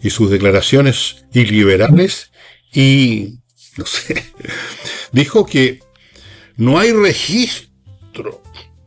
y sus declaraciones iliberales y, no sé, dijo que no hay registro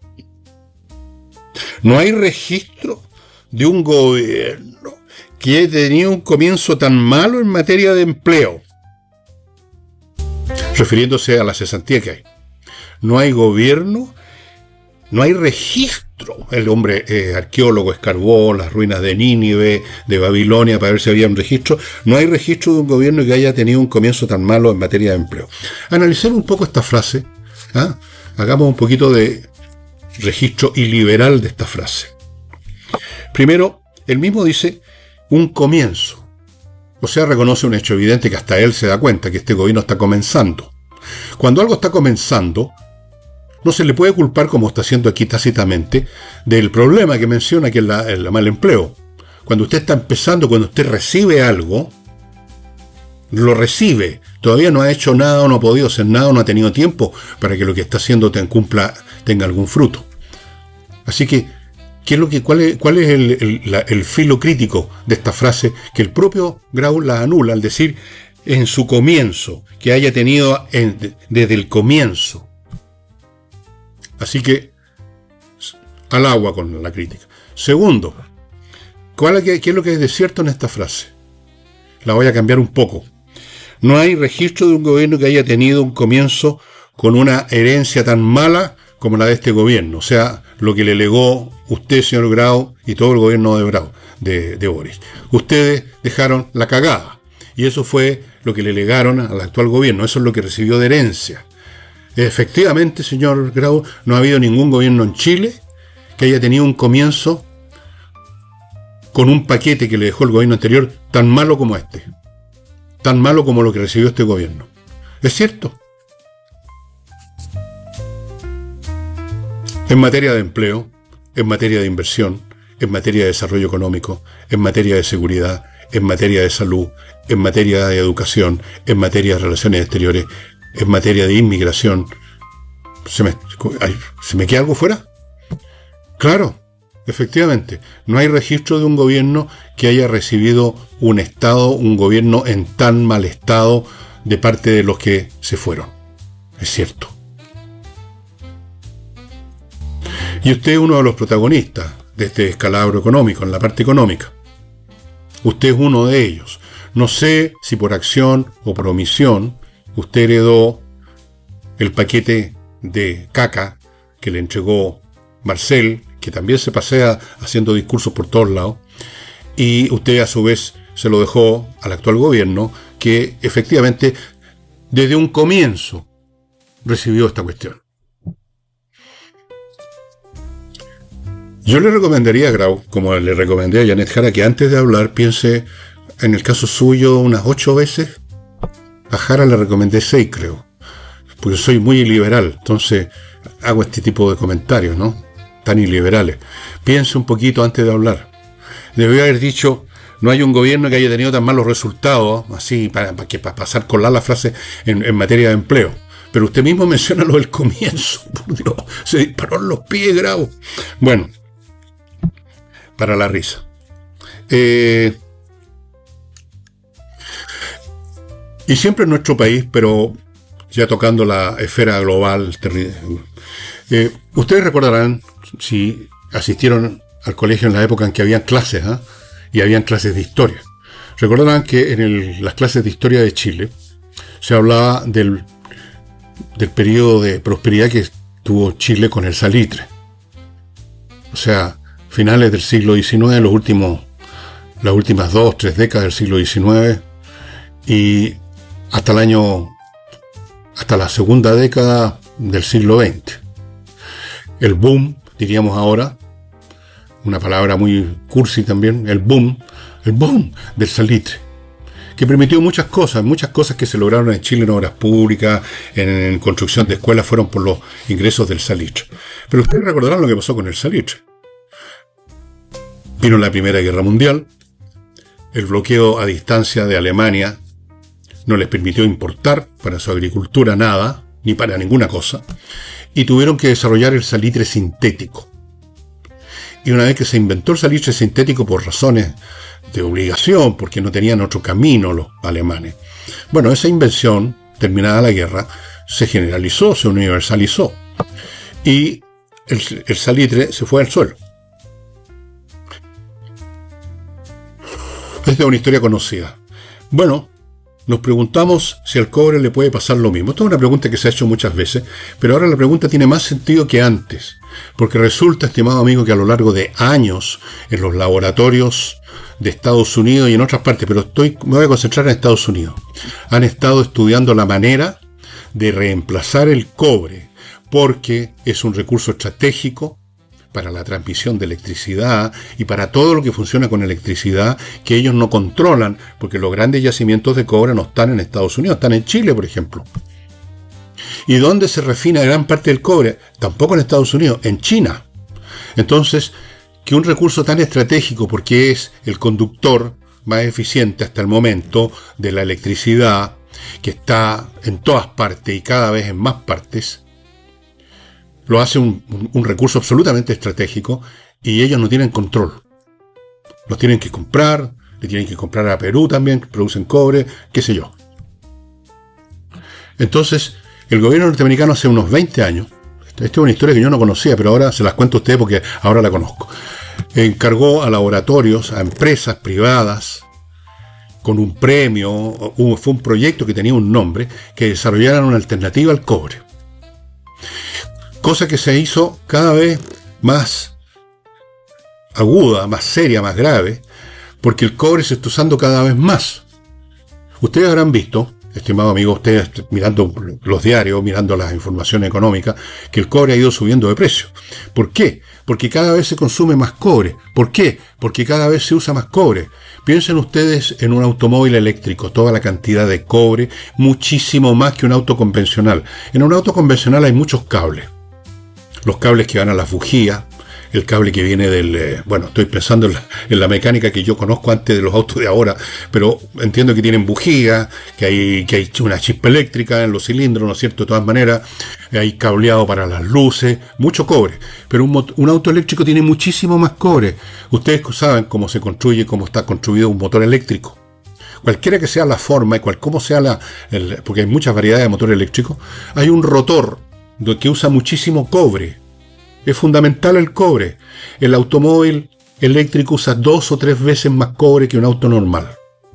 de un gobierno que haya tenido un comienzo tan malo en materia de empleo, refiriéndose a la cesantía que hay. No hay gobierno, no hay registro. El hombre arqueólogo escarbó las ruinas de Nínive, de Babilonia, para ver si había un registro. No hay registro de un gobierno que haya tenido un comienzo tan malo en materia de empleo. Analicemos un poco esta frase. Hagamos un poquito de registro iliberal de esta frase. Primero, él mismo dice un comienzo. O sea, reconoce un hecho evidente que hasta él se da cuenta, que este gobierno está comenzando. Cuando algo está comenzando, no se le puede culpar, como está haciendo aquí tácitamente, del problema que menciona, que es el mal empleo. Cuando usted está empezando, cuando usted recibe algo, lo recibe, todavía no ha hecho nada, o no ha podido hacer nada, o no ha tenido tiempo para que lo que está haciendo tenga algún fruto. Así que, ¿cuál es el filo crítico de esta frase? Que el propio Grau la anula al decir en su comienzo, que haya tenido desde el comienzo. Así que, al agua con la crítica. Segundo, ¿qué es lo que es cierto en esta frase? La voy a cambiar un poco. No hay registro de un gobierno que haya tenido un comienzo con una herencia tan mala como la de este gobierno. O sea, lo que le legó usted, señor Grau, y todo el gobierno de Boris. Ustedes dejaron la cagada. Y eso fue lo que le legaron al actual gobierno. Eso es lo que recibió de herencia. Efectivamente, señor Grau, no ha habido ningún gobierno en Chile que haya tenido un comienzo con un paquete que le dejó el gobierno anterior tan malo como este. Tan malo como lo que recibió este gobierno. ¿Es cierto? En materia de empleo, en materia de inversión, en materia de desarrollo económico, en materia de seguridad, en materia de salud, en materia de educación, en materia de relaciones exteriores, en materia de inmigración. ¿Se me queda algo fuera? Claro, efectivamente. No hay registro de un gobierno que haya recibido un gobierno en tan mal estado de parte de los que se fueron. Es cierto. Y usted es uno de los protagonistas de este descalabro económico, en la parte económica. Usted es uno de ellos. No sé si por acción o por omisión usted heredó el paquete de caca que le entregó Marcel, que también se pasea haciendo discursos por todos lados, y usted a su vez se lo dejó al actual gobierno, que efectivamente desde un comienzo recibió esta cuestión. Yo le recomendaría a Grau, como le recomendé a Janet Jara, que antes de hablar piense en el caso suyo unas 8 veces. A Jara le recomendé 6, creo, porque soy muy iliberal, entonces hago este tipo de comentarios, ¿no? Tan iliberales. Piense un poquito antes de hablar. Debió haber dicho, no hay un gobierno que haya tenido tan malos resultados, así, para pasar con la frase en materia de empleo. Pero usted mismo menciona lo del comienzo. Por Dios, se disparó en los pies, Grau. Bueno, para la risa. Y siempre en nuestro país, pero ya tocando la esfera global, ustedes recordarán, si asistieron al colegio en la época en que habían clases, y habían clases de historia. Recordarán que en las clases de historia de Chile se hablaba del periodo de prosperidad que tuvo Chile con el salitre. O sea, finales del siglo XIX, las últimas 2 o 3 décadas del siglo XIX, y hasta la segunda década del siglo XX. El boom, diríamos ahora, una palabra muy cursi también, el boom del salitre, que permitió muchas cosas que se lograron en Chile en obras públicas, en construcción de escuelas, fueron por los ingresos del salitre. Pero ustedes recordarán lo que pasó con el salitre. Vino la Primera Guerra Mundial, el bloqueo a distancia de Alemania no les permitió importar para su agricultura nada, ni para ninguna cosa, y tuvieron que desarrollar el salitre sintético. Y una vez que se inventó el salitre sintético por razones de obligación, porque no tenían otro camino los alemanes. Bueno, esa invención, terminada la guerra, se generalizó, se universalizó, y el salitre se fue al suelo. Esta es una historia conocida. Bueno, nos preguntamos si al cobre le puede pasar lo mismo. Esta es una pregunta que se ha hecho muchas veces, pero ahora la pregunta tiene más sentido que antes, porque resulta, estimado amigo, que a lo largo de años en los laboratorios de Estados Unidos y en otras partes, pero me voy a concentrar en Estados Unidos, han estado estudiando la manera de reemplazar el cobre, porque es un recurso estratégico para la transmisión de electricidad y para todo lo que funciona con electricidad que ellos no controlan, porque los grandes yacimientos de cobre no están en Estados Unidos, están en Chile, por ejemplo. ¿Y dónde se refina gran parte del cobre? Tampoco en Estados Unidos, en China. Entonces, que un recurso tan estratégico, porque es el conductor más eficiente hasta el momento de la electricidad, que está en todas partes y cada vez en más partes, lo hace un recurso absolutamente estratégico, y ellos no tienen control. Los tienen que comprar, le tienen que comprar a Perú también, que producen cobre, qué sé yo. Entonces, el gobierno norteamericano hace unos 20 años, esta es una historia que yo no conocía, pero ahora se las cuento a ustedes porque ahora la conozco, encargó a laboratorios, a empresas privadas, con un premio, fue un proyecto que tenía un nombre, que desarrollaran una alternativa al cobre. Cosa que se hizo cada vez más aguda, más seria, más grave, porque el cobre se está usando cada vez más. Ustedes habrán visto, estimado amigo, ustedes mirando los diarios, mirando las informaciones económicas, que el cobre ha ido subiendo de precio. ¿Por qué? Porque cada vez se consume más cobre. ¿Por qué? Porque cada vez se usa más cobre. Piensen ustedes en un automóvil eléctrico, toda la cantidad de cobre, muchísimo más que un auto convencional. En un auto convencional hay muchos cables. Los cables que van a las bujías, el cable que viene del... bueno, estoy pensando en la mecánica que yo conozco antes de los autos de ahora, pero entiendo que tienen bujías, que hay una chispa eléctrica en los cilindros, ¿no es cierto? De todas maneras, hay cableado para las luces, mucho cobre. Pero un auto eléctrico tiene muchísimo más cobre. Ustedes saben cómo se construye, cómo está construido un motor eléctrico. Cualquiera que sea la forma y cómo sea porque hay muchas variedades de motor eléctrico, hay un rotor que usa muchísimo cobre. Es fundamental el cobre. El automóvil eléctrico usa 2 o 3 veces más cobre que un auto normal.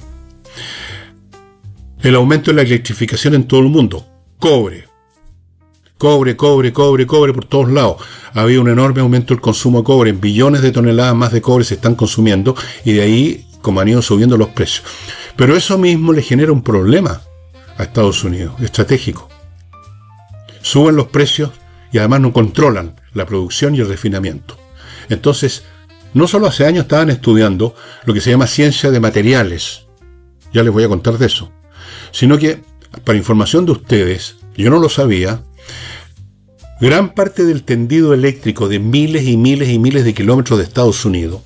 El aumento de la electrificación en todo el mundo. Cobre. Cobre por todos lados. Ha habido un enorme aumento del consumo de cobre. Billones de toneladas más de cobre se están consumiendo, y de ahí como han ido subiendo los precios. Pero eso mismo le genera un problema a Estados Unidos, estratégico. Suben los precios y además no controlan la producción y el refinamiento. Entonces, no solo hace años estaban estudiando lo que se llama ciencia de materiales, ya les voy a contar de eso, sino que, para información de ustedes, yo no lo sabía, gran parte del tendido eléctrico de miles y miles y miles de kilómetros de Estados Unidos,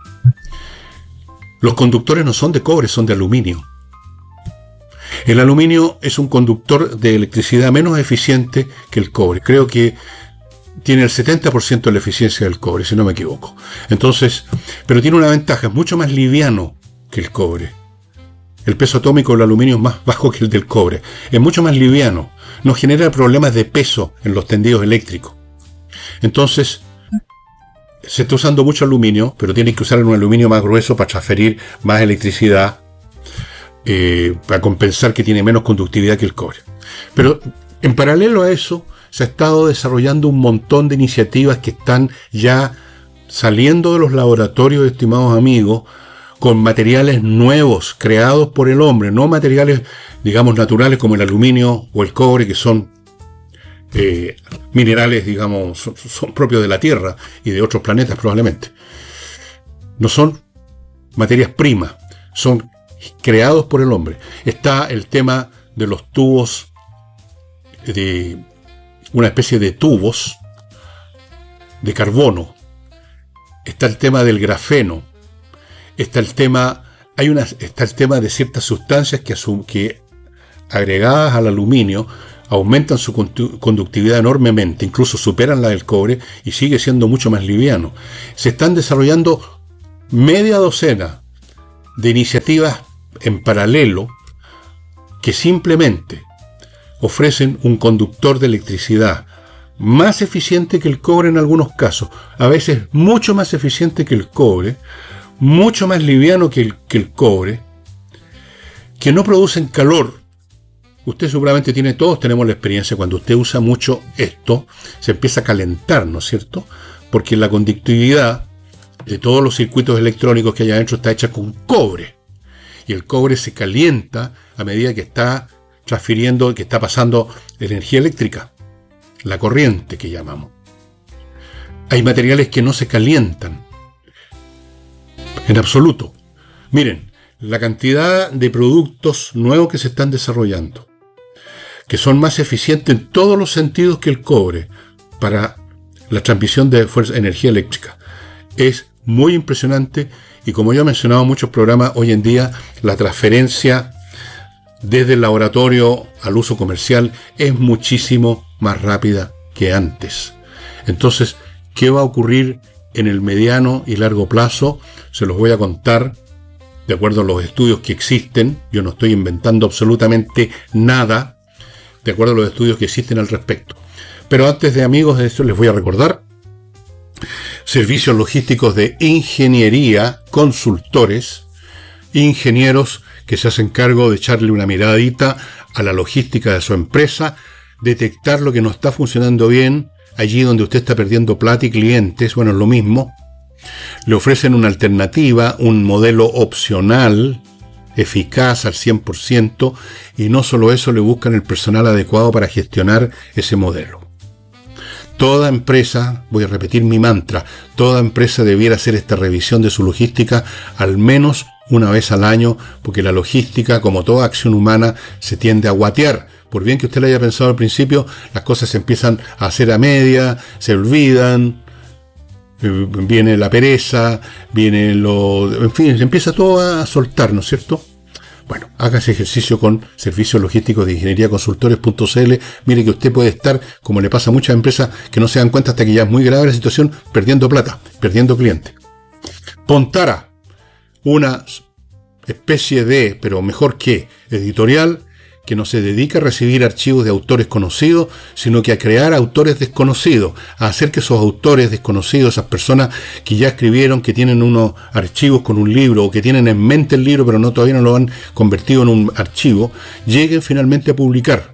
los conductores no son de cobre, son de aluminio. El aluminio es un conductor de electricidad menos eficiente que el cobre. Creo que tiene el 70% de la eficiencia del cobre, si no me equivoco. Entonces, pero tiene una ventaja, es mucho más liviano que el cobre. El peso atómico del aluminio es más bajo que el del cobre. Es mucho más liviano. No genera problemas de peso en los tendidos eléctricos. Entonces, se está usando mucho aluminio, pero tienen que usar un aluminio más grueso para transferir más electricidad, para compensar que tiene menos conductividad que el cobre. Pero en paralelo a eso se ha estado desarrollando un montón de iniciativas que están ya saliendo de los laboratorios, estimados amigos, con materiales nuevos creados por el hombre, no materiales, digamos, naturales como el aluminio o el cobre, que son minerales, digamos, son propios de la Tierra y de otros planetas probablemente. No son materias primas, son creados por el hombre. Está el tema de los tubos, de una especie de tubos de carbono. Está el tema del grafeno. Está el tema de ciertas sustancias que agregadas al aluminio aumentan su conductividad enormemente, incluso superan la del cobre, y sigue siendo mucho más liviano. Se están desarrollando media docena de iniciativas en paralelo que simplemente ofrecen un conductor de electricidad más eficiente que el cobre en algunos casos, a veces mucho más eficiente que el cobre, mucho más liviano que el cobre, que no producen calor. Usted seguramente todos tenemos la experiencia, cuando usted usa mucho esto, se empieza a calentar, ¿no es cierto? Porque la conductividad de todos los circuitos electrónicos que hay adentro está hecha con cobre. Y el cobre se calienta a medida que está transfiriendo, que está pasando energía eléctrica, la corriente que llamamos. Hay materiales que no se calientan en absoluto. Miren, la cantidad de productos nuevos que se están desarrollando, que son más eficientes en todos los sentidos que el cobre para la transmisión de energía eléctrica, es muy impresionante. Y como yo he mencionado en muchos programas, hoy en día la transferencia desde el laboratorio al uso comercial es muchísimo más rápida que antes. Entonces, ¿qué va a ocurrir en el mediano y largo plazo? Se los voy a contar de acuerdo a los estudios que existen. Yo no estoy inventando absolutamente nada, de acuerdo a los estudios que existen al respecto. Pero antes de, amigos, de eso les voy a recordar: servicios logísticos de ingeniería, consultores, ingenieros que se hacen cargo de echarle una miradita a la logística de su empresa, detectar lo que no está funcionando bien, allí donde usted está perdiendo plata y clientes. Bueno, es lo mismo. Le ofrecen una alternativa, un modelo opcional, eficaz al 100%, y no solo eso, le buscan el personal adecuado para gestionar ese modelo. Toda empresa, voy a repetir mi mantra, toda empresa debiera hacer esta revisión de su logística al menos una vez al año, porque la logística, como toda acción humana, se tiende a guatear. Por bien que usted lo haya pensado al principio, las cosas se empiezan a hacer a media, se olvidan, viene la pereza, en fin, se empieza todo a soltar, ¿no es cierto? Bueno, haga ese ejercicio con Servicios Logísticos de Ingeniería Consultores.cl. Mire que usted puede estar, como le pasa a muchas empresas, que no se dan cuenta hasta que ya es muy grave la situación, perdiendo plata, perdiendo clientes. Pontara, una especie de, pero mejor que, editorial que no se dedica a recibir archivos de autores conocidos, sino que a crear autores desconocidos, a hacer que esos autores desconocidos, esas personas que ya escribieron, que tienen unos archivos con un libro, o que tienen en mente el libro, pero todavía no lo han convertido en un archivo, lleguen finalmente a publicar.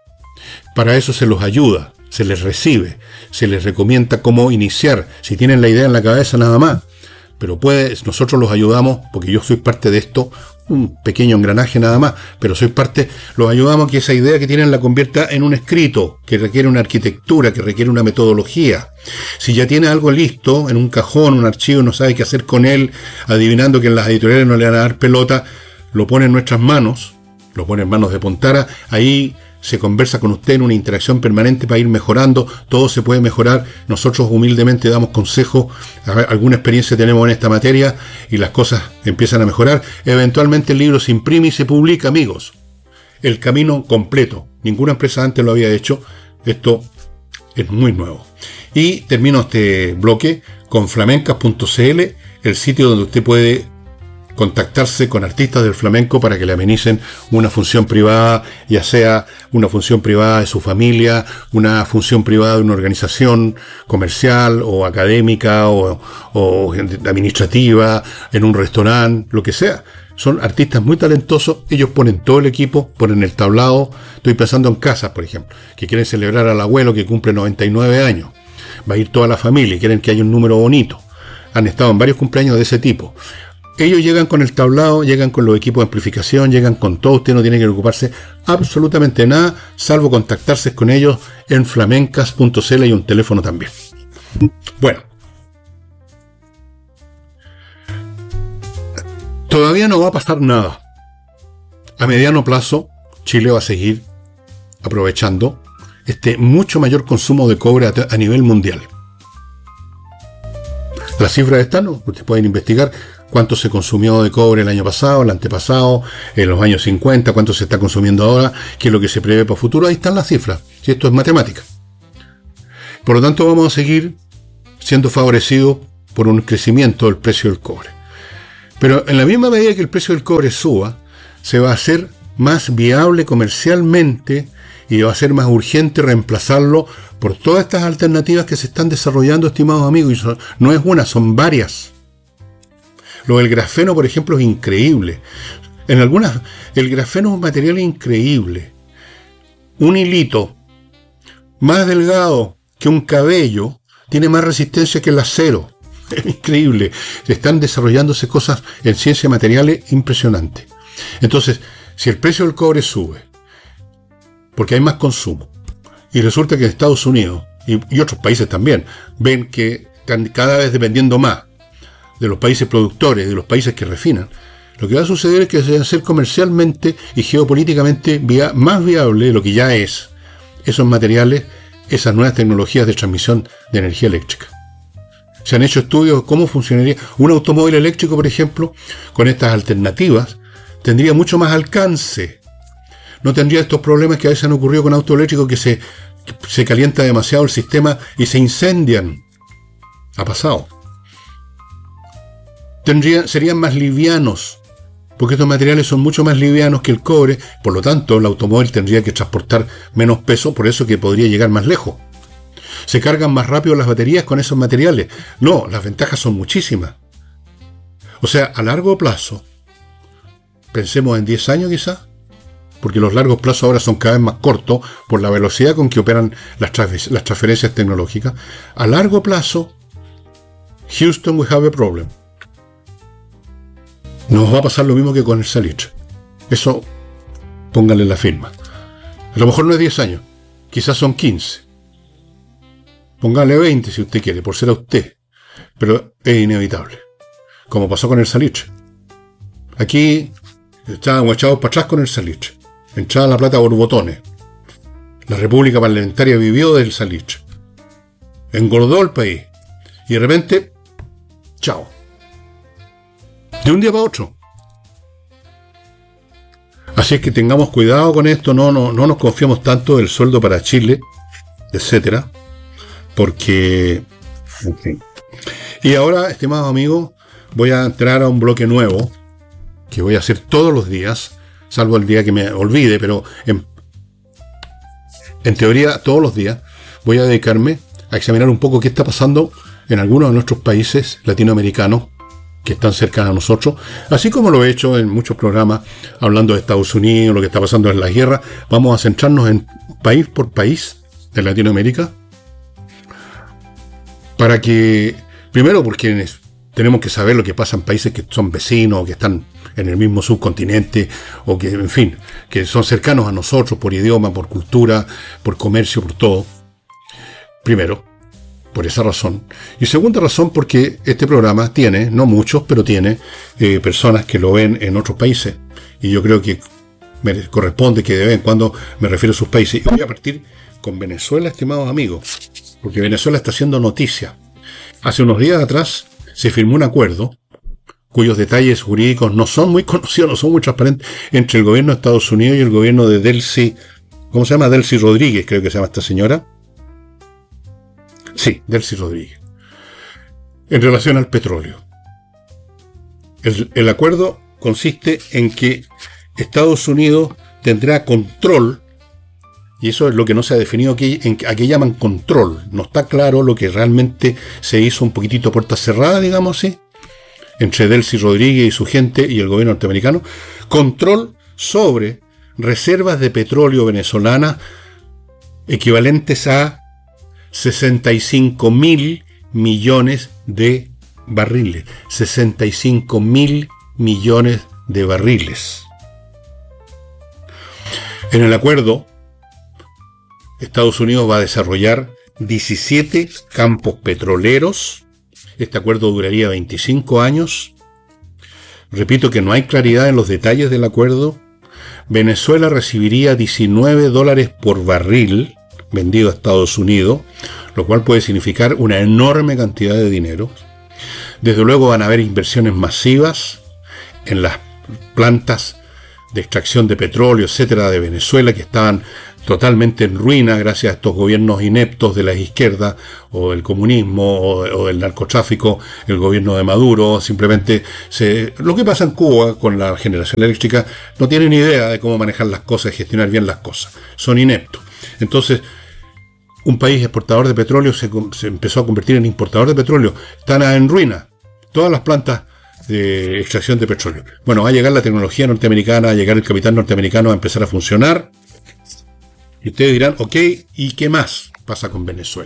Para eso se los ayuda, se les recibe, se les recomienda cómo iniciar, si tienen la idea en la cabeza nada más. Pero nosotros los ayudamos, porque yo soy parte de esto, un pequeño engranaje nada más, pero soy parte, los ayudamos a que esa idea que tienen la convierta en un escrito, que requiere una arquitectura, que requiere una metodología. Si ya tiene algo listo, en un cajón, un archivo, no sabe qué hacer con él, adivinando que en las editoriales no le van a dar pelota, lo pone en nuestras manos, lo pone en manos de Pontara, ahí se conversa con usted en una interacción permanente para ir mejorando, todo se puede mejorar. Nosotros humildemente damos consejos, alguna experiencia tenemos en esta materia y las cosas empiezan a mejorar. Eventualmente el libro se imprime y se publica, amigos. El camino completo. Ninguna empresa antes lo había hecho. Esto es muy nuevo. Y termino este bloque con flamencas.cl, el sitio donde usted puede contactarse con artistas del flamenco para que le amenicen una función privada, ya sea una función privada de su familia, una función privada de una organización comercial o académica o administrativa, en un restaurante, lo que sea. Son artistas muy talentosos, ellos ponen todo el equipo, ponen el tablado. Estoy pensando en casas, por ejemplo, que quieren celebrar al abuelo que cumple 99 años. Va a ir toda la familia y quieren que haya un número bonito. Han estado en varios cumpleaños de ese tipo. Ellos llegan con el tablado, llegan con los equipos de amplificación, llegan con todo. Usted no tiene que preocuparse absolutamente nada, salvo contactarse con ellos en flamencas.cl y un teléfono también. Bueno, todavía no va a pasar nada. A mediano plazo, Chile va a seguir aprovechando este mucho mayor consumo de cobre a nivel mundial. Las cifras están, ¿no? Ustedes pueden investigar cuánto se consumió de cobre el año pasado, el antepasado, en los años 50, cuánto se está consumiendo ahora, qué es lo que se prevé para el futuro. Ahí están las cifras. Si esto es matemática. Por lo tanto, vamos a seguir siendo favorecidos por un crecimiento del precio del cobre. Pero en la misma medida que el precio del cobre suba, se va a hacer más viable comercialmente y va a ser más urgente reemplazarlo por todas estas alternativas que se están desarrollando, estimados amigos. Y no es una, son varias. Lo del grafeno, por ejemplo, es increíble. El grafeno es un material increíble. Un hilito más delgado que un cabello tiene más resistencia que el acero. Es increíble. Están desarrollándose cosas en ciencias materiales impresionantes. Entonces, si el precio del cobre sube, porque hay más consumo, y resulta que en Estados Unidos y otros países también ven que están cada vez dependiendo más de los países productores, de los países que refinan, lo que va a suceder es que se va a hacer comercialmente y geopolíticamente más viable de lo que ya es esos materiales, esas nuevas tecnologías de transmisión de energía eléctrica. Se han hecho estudios de cómo funcionaría un automóvil eléctrico, por ejemplo, con estas alternativas, tendría mucho más alcance. No tendría estos problemas que a veces han ocurrido con autos eléctricos, que se calienta demasiado el sistema y se incendian. Ha pasado. Serían más livianos, porque estos materiales son mucho más livianos que el cobre, por lo tanto el automóvil tendría que transportar menos peso, por eso que podría llegar más lejos. ¿Se cargan más rápido las baterías con esos materiales? No, las ventajas son muchísimas. O sea, a largo plazo, pensemos en 10 años quizás, porque los largos plazos ahora son cada vez más cortos por la velocidad con que operan las transferencias tecnológicas. A largo plazo, Houston, we have a problem. Nos va a pasar lo mismo que con el salitre. Eso, pónganle la firma. A lo mejor no es 10 años, quizás son 15. Póngale 20 si usted quiere, por ser a usted. Pero es inevitable. Como pasó con el salitre. Aquí estábamos echados para atrás con el salitre. Entraba la plata por botones. La República Parlamentaria vivió del salitre. Engordó el país. Y de repente, chao. De un día para otro. Así es que tengamos cuidado con esto. No nos confiamos tanto del sueldo para Chile, etcétera. Porque, en fin. Y ahora, estimados amigos, voy a entrar a un bloque nuevo que voy a hacer todos los días, salvo el día que me olvide, pero en teoría todos los días voy a dedicarme a examinar un poco qué está pasando en algunos de nuestros países latinoamericanos que están cercanos a nosotros, así como lo he hecho en muchos programas hablando de Estados Unidos, lo que está pasando en la guerra. Vamos a centrarnos en país por país de Latinoamérica, para que, primero porque tenemos que saber lo que pasa en países que son vecinos, o que están en el mismo subcontinente, o que, en fin, que son cercanos a nosotros por idioma, por cultura, por comercio, por todo. Primero, por esa razón. Y segunda razón, porque este programa tiene, no muchos, pero tiene personas que lo ven en otros países. Y yo creo que me corresponde que de vez en cuando me refiero a sus países. Y voy a partir con Venezuela, estimados amigos, porque Venezuela está haciendo noticia. Hace unos días atrás se firmó un acuerdo cuyos detalles jurídicos no son muy conocidos, no son muy transparentes, entre el gobierno de Estados Unidos y el gobierno de Delcy, ¿cómo se llama? Delcy Rodríguez, creo que se llama esta señora. Sí, Delcy Rodríguez. En relación al petróleo. El acuerdo consiste en que Estados Unidos tendrá control, y eso es lo que no se ha definido aquí, a qué llaman control. No está claro lo que realmente se hizo un poquitito a puerta cerrada, digamos así, entre Delcy Rodríguez y su gente y el gobierno norteamericano. Control sobre reservas de petróleo venezolana equivalentes a 65.000 millones de barriles. 65.000 millones de barriles. En el acuerdo, Estados Unidos va a desarrollar 17 campos petroleros. Este acuerdo duraría 25 años. Repito que no hay claridad en los detalles del acuerdo. Venezuela recibiría $19 por barril vendido a Estados Unidos, lo cual puede significar una enorme cantidad de dinero. Desde luego van a haber inversiones masivas en las plantas de extracción de petróleo, etcétera, de Venezuela, que estaban totalmente en ruina gracias a estos gobiernos ineptos de la izquierda o del comunismo o del narcotráfico, el gobierno de Maduro. Simplemente lo que pasa en Cuba con la generación eléctrica, no tienen idea de cómo manejar las cosas y gestionar bien las cosas, son ineptos. Entonces, un país exportador de petróleo se empezó a convertir en importador de petróleo, están en ruina todas las plantas de extracción de petróleo. Bueno, va a llegar la tecnología norteamericana, va a llegar el capital norteamericano a empezar a funcionar. Y ustedes dirán, ok, ¿y qué más pasa con Venezuela?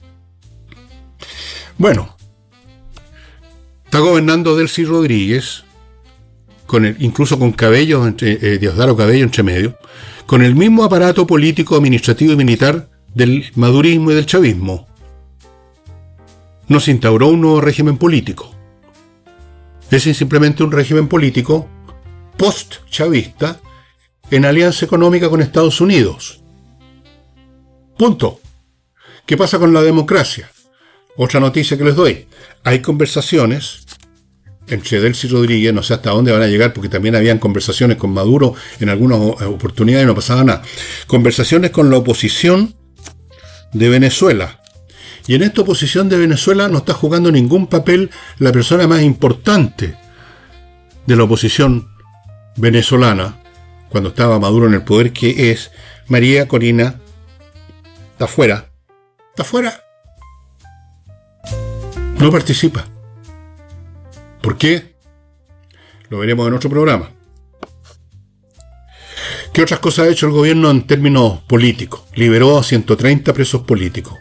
Bueno, está gobernando Delcy Rodríguez, incluso con Cabello, Diosdado Cabello entre medio, con el mismo aparato político, administrativo y militar del madurismo y del chavismo. No se instauró un nuevo régimen político. Es simplemente un régimen político post-chavista en alianza económica con Estados Unidos. Punto. ¿Qué pasa con la democracia? Otra noticia que les doy. Hay conversaciones entre Delcy Rodríguez, no sé hasta dónde van a llegar, porque también habían conversaciones con Maduro en algunas oportunidades y no pasaba nada. Conversaciones con la oposición de Venezuela. Y en esta oposición de Venezuela no está jugando ningún papel la persona más importante de la oposición venezolana, cuando estaba Maduro en el poder, que es María Corina. Está fuera. No participa. ¿Por qué? Lo veremos en otro programa. ¿Qué otras cosas ha hecho el gobierno en términos políticos? Liberó a 130 presos políticos.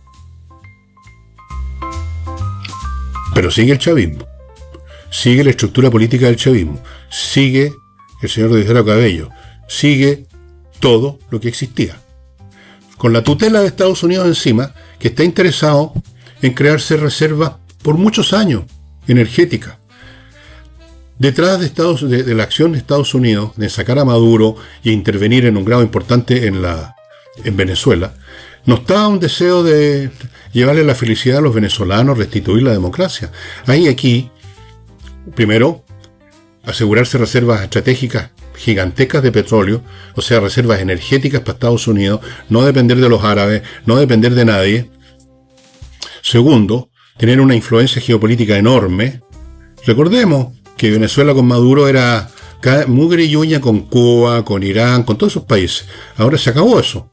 Pero sigue el chavismo. Sigue la estructura política del chavismo. Sigue el señor Diosdado Cabello. Sigue todo lo que existía. Con la tutela de Estados Unidos encima, que está interesado en crearse reservas por muchos años, energéticas. Detrás de la acción de Estados Unidos de sacar a Maduro e intervenir en un grado importante en Venezuela, no está un deseo de llevarle la felicidad a los venezolanos, restituir la democracia. Hay aquí, primero, asegurarse reservas estratégicas gigantescas de petróleo, o sea, reservas energéticas para Estados Unidos, no depender de los árabes, no depender de nadie. Segundo, tener una influencia geopolítica enorme. Recordemos que Venezuela con Maduro era mugre y uña con Cuba, con Irán, con todos esos países. Ahora se acabó eso.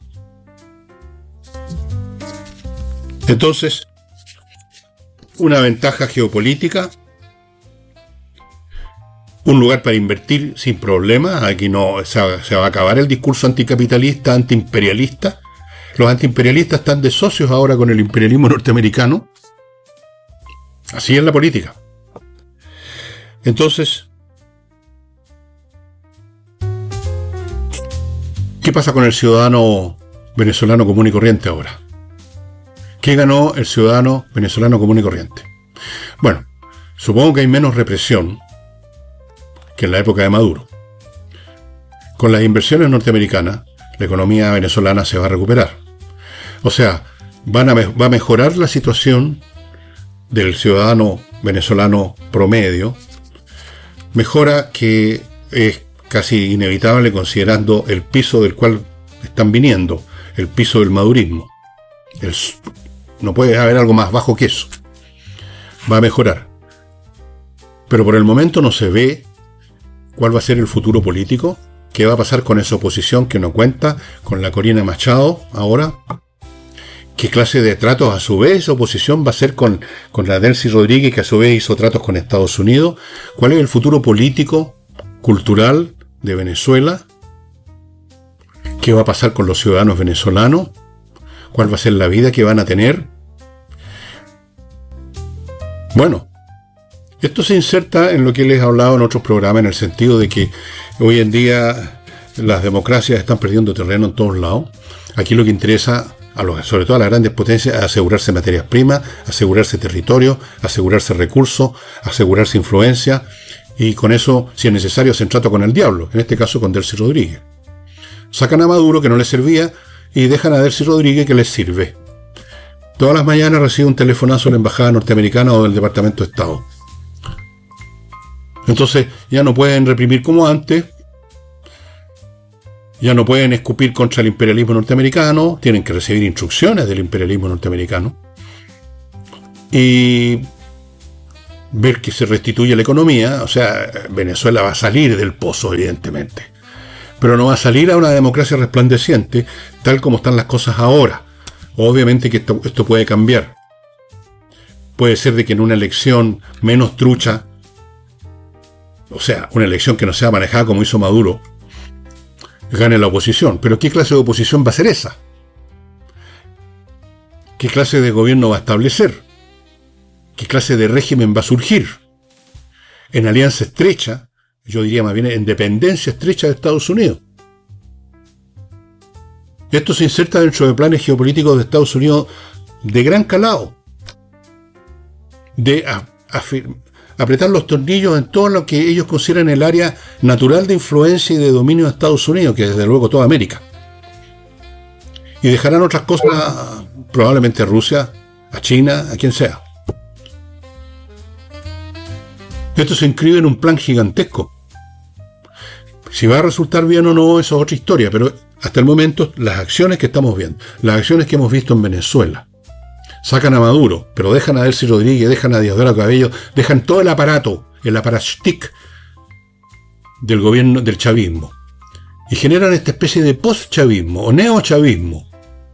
Entonces, una ventaja geopolítica, un lugar para invertir sin problemas. Aquí no se va a acabar el discurso anticapitalista, antiimperialista. Los antiimperialistas están de socios ahora con el imperialismo norteamericano. Así es la política. Entonces, ¿qué pasa con el ciudadano venezolano común y corriente ahora? ¿Qué ganó el ciudadano venezolano común y corriente? Bueno, supongo que hay menos represión que en la época de Maduro. Con las inversiones norteamericanas, la economía venezolana se va a recuperar. O sea, va a mejorar la situación del ciudadano venezolano promedio, mejora que es casi inevitable considerando el piso del cual están viniendo, el piso del madurismo. No puede haber algo más bajo que eso. Va a mejorar. Pero por el momento no se ve cuál va a ser el futuro político, qué va a pasar con esa oposición que no cuenta, con la Corina Machado ahora. ¿Qué clase de tratos a su vez esa oposición va a hacer con la Delcy Rodríguez, que a su vez hizo tratos con Estados Unidos? ¿Cuál es el futuro político, cultural de Venezuela? ¿Qué va a pasar con los ciudadanos venezolanos? ¿Cuál va a ser la vida que van a tener? Bueno, esto se inserta en lo que les he hablado en otros programas, en el sentido de que hoy en día las democracias están perdiendo terreno en todos lados. Aquí lo que interesa, sobre todo a las grandes potencias, es asegurarse materias primas, asegurarse territorio, asegurarse recursos, asegurarse influencia, y con eso, si es necesario, hacen trato con el diablo, en este caso con Delcy Rodríguez. Sacan a Maduro, que no les servía, y dejan a Delcy Rodríguez, que les sirve. Todas las mañanas recibe un telefonazo de la embajada norteamericana o del Departamento de Estado. Entonces ya no pueden reprimir como antes, Ya no pueden escupir contra el imperialismo norteamericano, tienen que recibir instrucciones del imperialismo norteamericano y ver que se restituye la economía. O sea, Venezuela va a salir del pozo, evidentemente, pero no va a salir a una democracia resplandeciente tal como están las cosas ahora. Obviamente que esto puede cambiar. Puede ser de que en una elección menos trucha, o sea, una elección que no sea manejada como hizo Maduro, gane la oposición. Pero ¿qué clase de oposición va a ser esa? ¿Qué clase de gobierno va a establecer? ¿Qué clase de régimen va a surgir? En alianza estrecha, yo diría más bien en dependencia estrecha de Estados Unidos. Esto se inserta dentro de planes geopolíticos de Estados Unidos de gran calado, de apretar los tornillos en todo lo que ellos consideran el área natural de influencia y de dominio de Estados Unidos, que es desde luego toda América. Y dejarán otras cosas, probablemente a Rusia, a China, a quien sea. Esto se inscribe en un plan gigantesco. Si va a resultar bien o no, eso es otra historia, pero hasta el momento las acciones que estamos viendo, las acciones que hemos visto en Venezuela, sacan a Maduro, pero dejan a Delcy Rodríguez, dejan a Diosdado Cabello, dejan todo el aparato, el aparashtik del gobierno del chavismo, y generan esta especie de post-chavismo o neo-chavismo,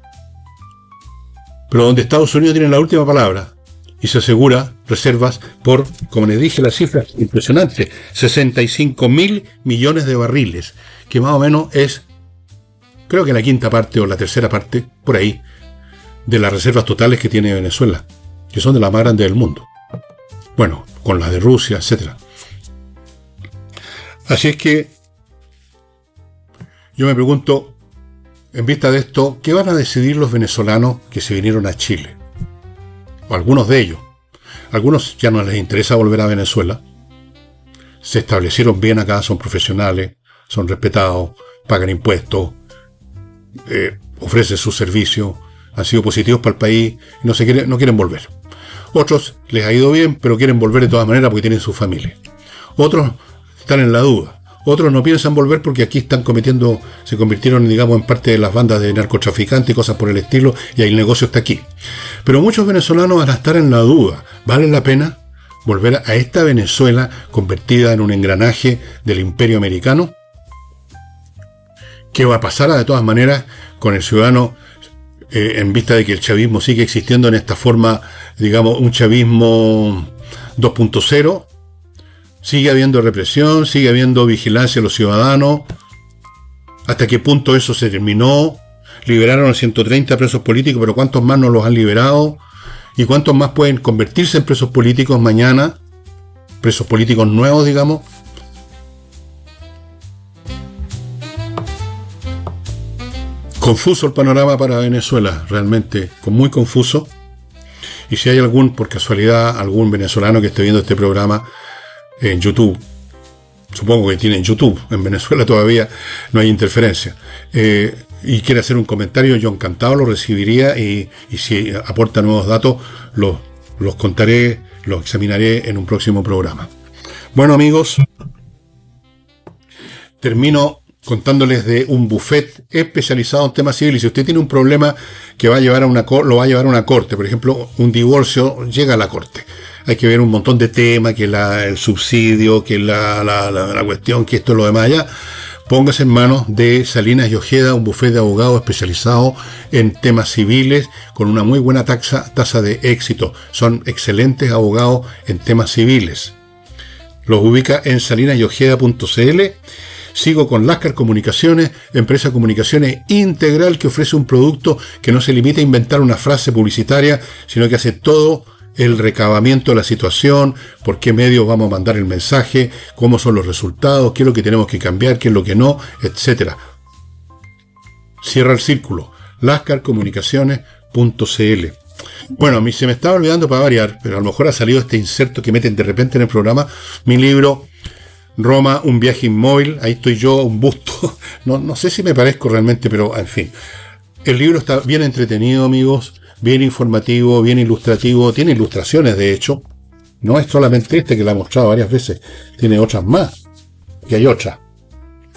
pero donde Estados Unidos tiene la última palabra y se asegura reservas por, como les dije, la cifra impresionante, 65.000 millones de barriles, que más o menos es, creo que la quinta parte o la tercera parte, por ahí, de las reservas totales que tiene Venezuela, que son de las más grandes del mundo. Bueno, con las de Rusia, etc. Así es que yo me pregunto, en vista de esto, ¿qué van a decidir los venezolanos que se vinieron a Chile? O algunos de ellos. Algunos ya no les interesa volver a Venezuela. Se establecieron bien acá, son profesionales, son respetados, pagan impuestos, ofrecen sus servicios, han sido positivos para el país y no quieren volver. Otros les ha ido bien, pero quieren volver de todas maneras porque tienen su familia. Otros están en la duda. Otros no piensan volver porque aquí se convirtieron, digamos, en parte de las bandas de narcotraficantes y cosas por el estilo, y ahí el negocio está aquí. Pero muchos venezolanos van a estar en la duda. ¿Vale la pena volver a esta Venezuela convertida en un engranaje del imperio americano? ¿Qué va a pasar de todas maneras con el ciudadano en vista de que el chavismo sigue existiendo en esta forma, digamos, un chavismo 2.0? Sigue habiendo represión, sigue habiendo vigilancia a los ciudadanos. ¿Hasta qué punto eso se terminó? Liberaron a 130 presos políticos, pero ¿cuántos más no los han liberado? ¿Y cuántos más pueden convertirse en presos políticos mañana? Presos políticos nuevos, digamos. Confuso el panorama para Venezuela, realmente, muy confuso. Y si hay por casualidad, algún venezolano que esté viendo este programa en YouTube, supongo que tienen YouTube, en Venezuela todavía no hay interferencia, y quiere hacer un comentario, yo encantado lo recibiría, y si aporta nuevos datos, los contaré, los examinaré en un próximo programa. Bueno, amigos, termino contándoles de un buffet especializado en temas civiles. Si usted tiene un problema que lo va a llevar a una corte, por ejemplo, un divorcio llega a la corte, hay que ver un montón de temas, que el subsidio, que la cuestión, que esto, lo demás allá. Póngase en manos de Salinas y Ojeda, un bufete de abogados especializado en temas civiles, con una muy buena tasa de éxito. Son excelentes abogados en temas civiles. Los ubica en salinasyojeda.cl. Sigo con Lascar Comunicaciones, empresa de comunicaciones integral que ofrece un producto que no se limita a inventar una frase publicitaria, sino que hace todo el recabamiento de la situación, por qué medios vamos a mandar el mensaje, cómo son los resultados, qué es lo que tenemos que cambiar, qué es lo que no, etc. Cierra el círculo. lascarcomunicaciones.cl. Bueno, a mí se me estaba olvidando para variar, pero a lo mejor ha salido este inserto que meten de repente en el programa, mi libro Roma, un viaje inmóvil. Ahí estoy yo, un busto. No sé si me parezco realmente, pero en fin. El libro está bien entretenido, amigos, bien informativo, bien ilustrativo, tiene ilustraciones, de hecho. No es solamente este que la he mostrado varias veces, tiene otras más, y hay otras.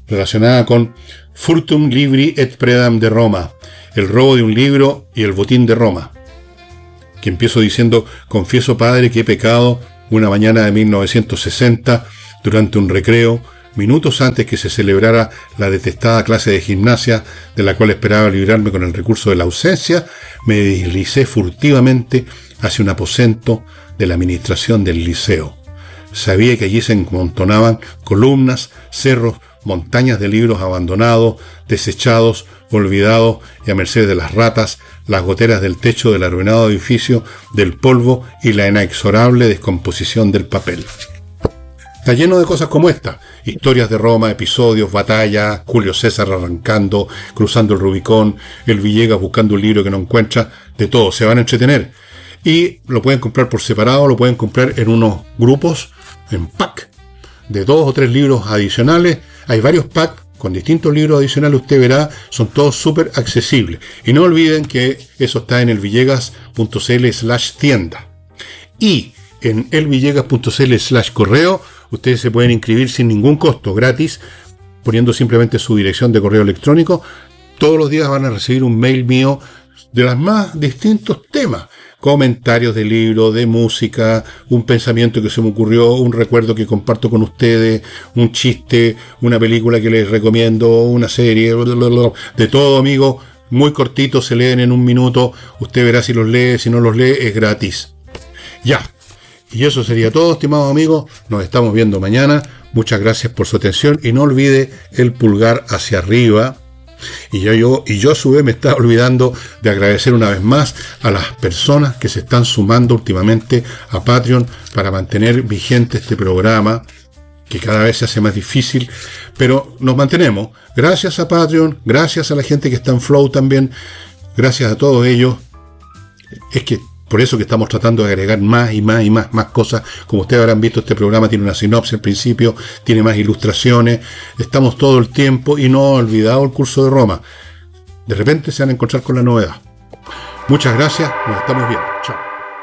relacionada con Furtum Libri et Predam de Roma, el robo de un libro y el botín de Roma, que empiezo diciendo: confieso, padre, que he pecado una mañana de 1960 durante un recreo, minutos antes que se celebrara la detestada clase de gimnasia de la cual esperaba librarme con el recurso de la ausencia. Me deslicé furtivamente hacia un aposento de la administración del liceo. Sabía que allí se amontonaban columnas, cerros, montañas de libros abandonados, desechados, olvidados y a merced de las ratas, las goteras del techo del arruinado edificio, del polvo y la inexorable descomposición del papel. Está lleno de cosas como esta: historias de Roma, episodios, batallas, Julio César arrancando, cruzando el Rubicón, el Villegas buscando un libro que no encuentra, de todo. Se van a entretener. Y lo pueden comprar por separado, lo pueden comprar en unos grupos, en pack, de 2 o 3 libros adicionales. Hay varios packs con distintos libros adicionales, usted verá, son todos súper accesibles. Y no olviden que eso está en elvillegas.cl/tienda. Y en elvillegas.cl/correo, ustedes se pueden inscribir sin ningún costo, gratis, poniendo simplemente su dirección de correo electrónico. Todos los días van a recibir un mail mío de los más distintos temas: comentarios de libros, de música, un pensamiento que se me ocurrió, un recuerdo que comparto con ustedes, un chiste, una película que les recomiendo, una serie, de todo, amigo. Muy cortito, se leen en un minuto. Usted verá si los lee, si no los lee, es gratis. Ya. Y eso sería todo, estimados amigos. Nos estamos viendo mañana. Muchas gracias por su atención y no olvide el pulgar hacia arriba. Y yo a su vez me estaba olvidando de agradecer una vez más a las personas que se están sumando últimamente a Patreon para mantener vigente este programa, que cada vez se hace más difícil, pero nos mantenemos. Gracias a Patreon, gracias a la gente que está en Flow también, gracias a todos ellos. Es que por eso que estamos tratando de agregar más y más cosas. Como ustedes habrán visto, este programa tiene una sinopsis al principio, tiene más ilustraciones. Estamos todo el tiempo y no he olvidado el curso de Roma. De repente se van a encontrar con la novedad. Muchas gracias, nos estamos viendo.